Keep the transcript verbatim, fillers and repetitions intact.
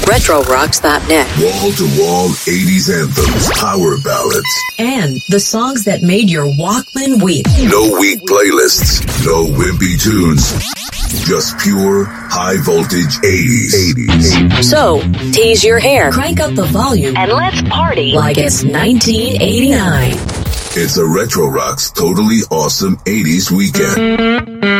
retro rocks dot net. Wall-to-wall eighties anthems, power ballads, and the songs that made your Walkman weep. No weak playlists, no wimpy tunes. Just pure, high-voltage eighties. eighties. So, tease your hair. Crank up the volume. And let's party like it's nineteen eighty-nine. It's a Retro Rocks Totally Awesome eighties Weekend.